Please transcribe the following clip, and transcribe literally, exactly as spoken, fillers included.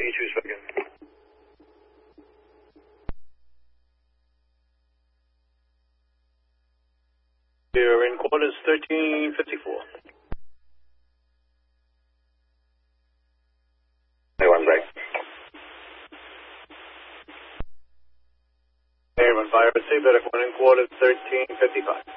two spoken. You're in quarters thirteen fifty-four. One break. Hey, run fire, receive that, one in quarters thirteen fifty-five.